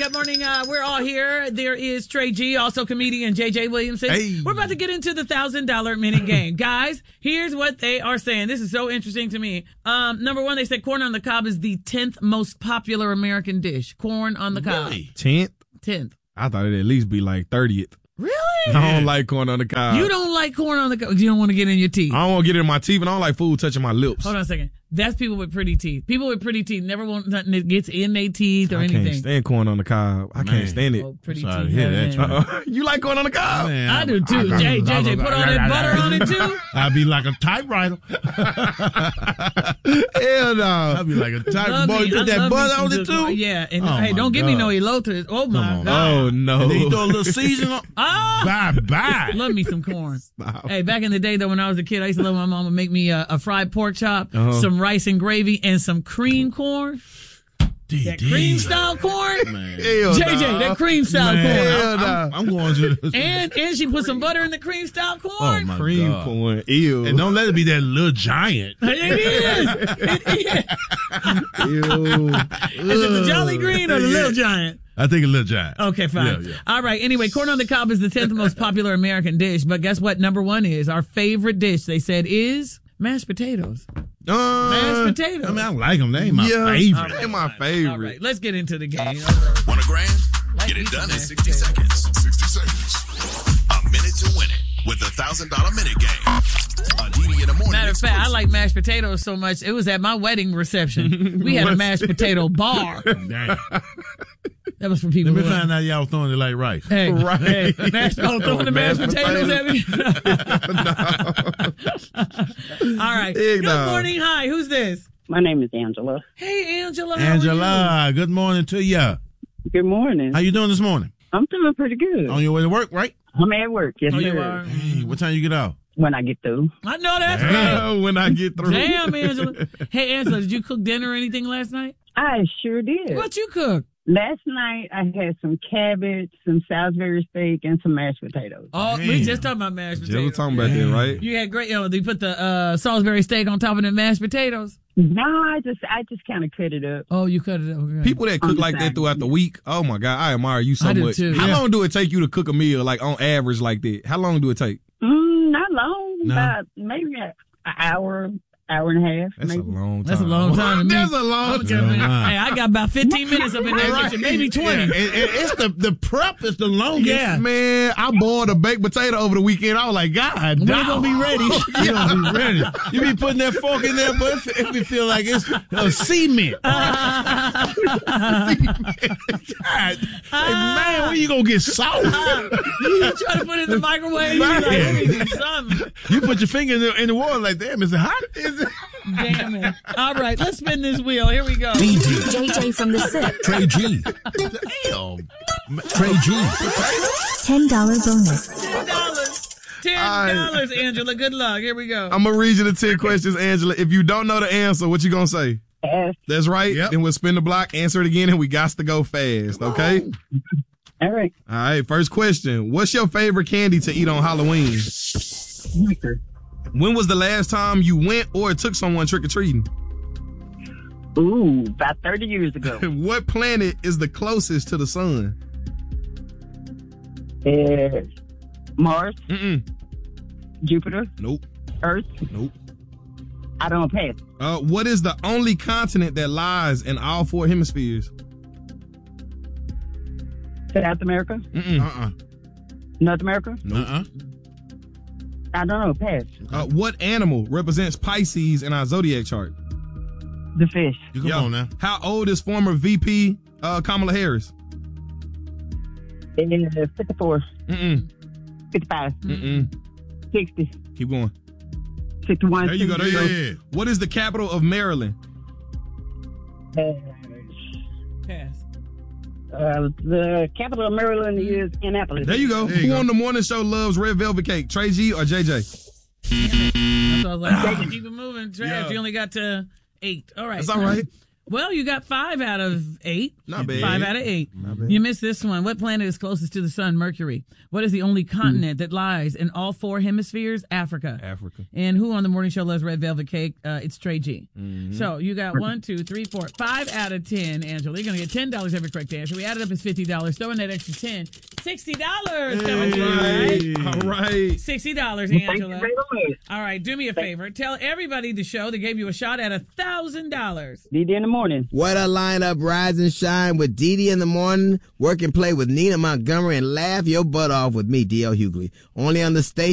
Good morning. We're all here. There is Trey G, also comedian JJ Williamson. Hey. We're about to get into the $1,000 minute game. Guys, here's what they are saying. This is so interesting to me. Number one, they said corn on the cob is the 10th most popular American dish. Corn on the cob. Really? 10th? 10th. I thought it'd at least be like 30th. Really? I don't like corn on the cob. You don't like corn on the cob? You don't want to get in your teeth? I don't want to get it in my teeth, and I don't like food touching my lips. Hold on a second. That's people with pretty teeth. People with pretty teeth never want nothing that gets in their teeth or anything. I can't stand corn on the cob. I can't stand it. Oh, pretty Sorry to teeth. hear that, man. You like corn on the cob? Man, I do too. JJ, put all that butter on it too. I'd be like a typewriter. Hell no. I'd be like a typewriter. Boy, I put that love me butter some on it good too? corn. Yeah. And Oh, hey, my don't give me God. no elote. Oh my on. God. Oh, no. And then you throw a little seasoning on. Bye-bye. Love me some corn. Stop. Hey, back in the day though, when I was a kid, I used to love my mama make me a fried pork chop, some rice and gravy, and some cream corn. That cream style corn. Man. Hell JJ, no. that cream style Man, corn. Hell no. I'm going to And she put some butter in the cream style corn. Oh, my Cream God. corn. Ew. And don't let it be that little giant. It is. Ew. Is it the Jolly Green or the Little Giant? I think a little giant. Okay, fine. Yeah. All right. Anyway, corn on the cob is the 10th most popular American dish. But guess what? Number one is our favorite dish. They said is mashed potatoes. Mashed potatoes. I mean, I like them. They ain't my Yeah, favorite. They're my favorite. All right, let's get into the game. Want a grand? Like Get me it some done in mashed 60 potatoes. seconds. 60 seconds. A minute to win it with the $1,000 minute game. Aditi in the morning. Matter of fact, I exclusive. like mashed potatoes so much. It was at my wedding reception. We had a mashed potato bar. Damn. That was for people Let me who find out y'all throwing it like rice. Hey, Right. hey, throwing the mashed potatoes at me. All right. Heck Good no. morning. Hi. Who's this? My name is Angela. Hey, Angela. how are Angela, good morning to you. Good morning. How you doing this morning? I'm doing pretty good. On your way to work, right? I'm at work. Yes, you? Oh, sir. you are? Hey, what time you get out? When I get through. I know that's right. Oh, when I get through. Damn, Angela. Hey, Angela, did you cook dinner or anything last night? I sure did. What you cook? Last night I had some cabbage, some Salisbury steak, and some mashed potatoes. Oh, Damn. we just talking about mashed Jill potatoes. was talking about that, right? You had great. They put the Salisbury steak on top of the mashed potatoes. No, I just kind of cut it up. Oh, you cut it up. Okay. People that cook like that throughout the week, oh my God, I admire you so I do much. too. How Yeah. long do it take you to cook a meal, like on average, like that? How long do it take? Not long. No. About maybe an hour and a half. That's maybe. a long time. That's a long time to me. That's a long Okay, time. time. Hey, I got about 15 minutes up in that kitchen, maybe 20. Yeah, and it's the prep is the longest. Yeah. Man, I boiled a baked potato over the weekend. I was like, God, When you gonna be ready? You gonna be ready. You be putting that fork in there, but it be feel like it's cement. God, hey, man, when you gonna get soft? You try to put it in the microwave, you're like, let me do something. You put your finger in the water like, damn, is it hot? Is it? Damn it. All right, let's spin this wheel. Here we go. JJ from the SIP. Trey G. Damn. Trey G. $10 bonus. $10, Angela. Good luck. Here we go. I'm going to read you the 10 questions, Angela. If you don't know the answer, what you going to say? Yes. That's right. Yep. Then we'll spin the block, answer it again, and we got to go fast, okay? All right. All right, first question. What's your favorite candy to eat on Halloween? Snicker. When was the last time you went or took someone trick-or-treating? Ooh, about 30 years ago. What planet is the closest to the sun? Mars, Mm-mm. Jupiter, Nope. Earth. Nope. I don't pass. What is the only continent that lies in all 4 hemispheres? South America, Mm-mm. North America. Nope. I don't know. Pass. What animal represents Pisces in our zodiac chart? The fish. You come Yeah. on now. How old is former VP Kamala Harris? 54, Mm-mm. 55, Mm-mm. 60, Keep going. 61. There you go. There you go. Yeah. What is the capital of Maryland? Pass. The capital of Maryland is Annapolis. There you go. There you Who go. on the morning show loves red velvet cake? Trey G or JJ? That's what I was like. Keep it moving. Trash. Yeah. You only got to 8. All right. That's all right. Well, you got 5 out of 8. Not bad. 5 out of 8. You missed this one. What planet is closest to the sun? Mercury. What is the only continent that lies in all 4 hemispheres? Africa. And who on the morning show loves red velvet cake? It's Trey G. So you got 1, 2, 3, 4, 5 out of 10, Angela. You're going to get $10 every correct answer. We added up as $50. Throw in that extra 10. $60 coming to you, right? All right. $60, Angela. Thank you very much. All right, do me a favor. Tell everybody the show that gave you a shot at $1,000. D.D. in the morning. What a lineup, rise and shine with Dee in the morning, work and play with Nina Montgomery, and laugh your butt off with me, D.L. Hughley. Only on the station